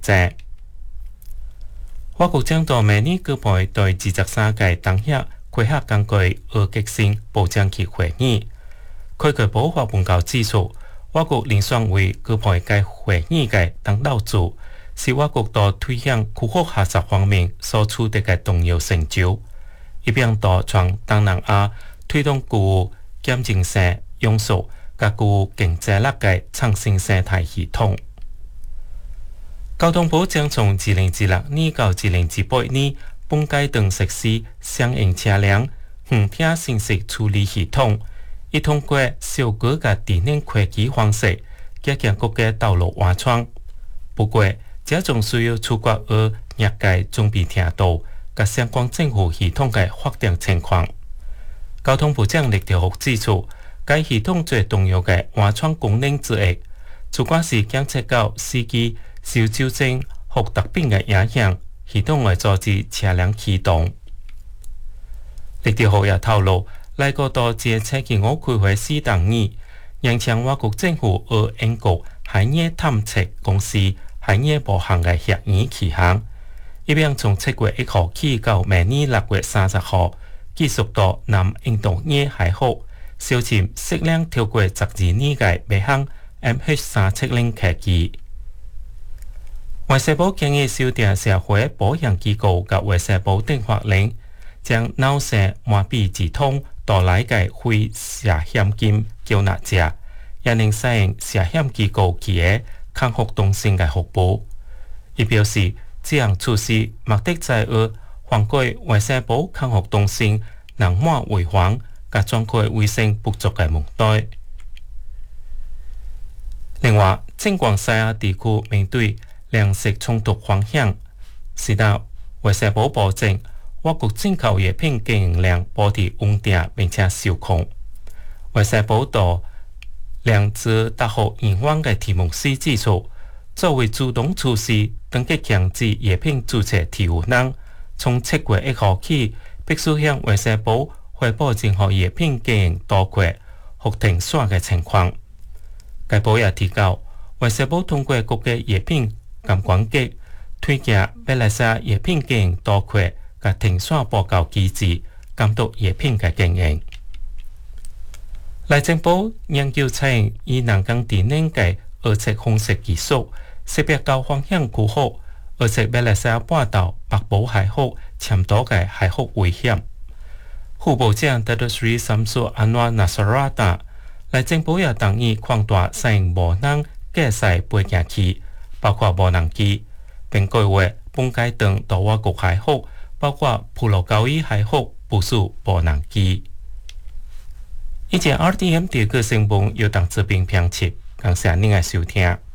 制。法国將到明年舉辦對23屆當協開學工具二極性保障期會議。開個保法報告指出，法國聯選會舉辦該會議嘅當老主，是法國在推向科學學習方面所取得嘅重要成就，一邊在從東南亞推動具有檢驗性、用數及具有經濟力嘅創新生態系統。交通部將從2016年到2018年本階段實施商用車輛園廳信息處理系統，以通過小哥嘅智能科技方式加強各個道路安全。不過，這仲需要出國而業界準備聽到及相關政府系統嘅發展情況。交通部長李條福指出，該系統最重要嘅安全功能之一，主要是檢測到司機受酒精或特別嘅影響，系統會阻止車輛啟動。李條福也透露，來個到這車企我開會4檔議，讓向外國政府和英國海業探測公司海業保行嘅協議期限，一邊從7月1號起到明年6月30號，繼續到南印度洋海峽小潛適量超過12年嘅每項 MH370 客機。衛生部建議修訂社會保險機構及衛生部等法令，將腦性麻痹止痛帶來嘅非社險金繳納者，也能使用社險機構其嘅康復中心嘅服務。伊表示，這樣措施目的在於防止衛生部康復中心人滿為患及裝區衛生不足嘅問題。另外，正廣西亞地區面對糧食衝突風險，是得衛生部保證我國進口藥品供應量保持穩定並且受控。衛生部到兩支大學研發嘅題目是指出，作為主動措施，登記強制藥品註冊提有人，從7月1號起，必須向衛生部匯報任何藥品供應多缺或停產嘅情況。該部也提到，衛生部通過各個藥品監管局推薦馬來西亞藥品供應多缺及停產報告機制，監督藥品嘅經營。內政部研究採用以人工智能嘅預測風險技術，識別高風險區域，預測馬來西亞半島北部海峽潛多嘅海峽危險。副部長達斯里參蘇安瓦納薩拉達，內政部也同意擴大使用無人駕駛飛行器，包括無人機，並計劃本階段到我國海峽，包括普羅高伊海峽部署無人機。以前 RTM 地區新聞由鄧志斌編輯，感謝您嘅收聽。